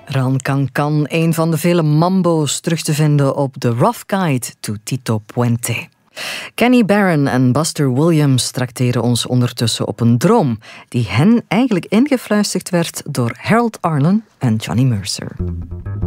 Ran Can Can, een van de vele mambo's terug te vinden op The Rough Guide to Tito Puente. Kenny Barron en Buster Williams trakteren ons ondertussen op een droom die hen eigenlijk ingefluisterd werd door Harold Arlen en Johnny Mercer.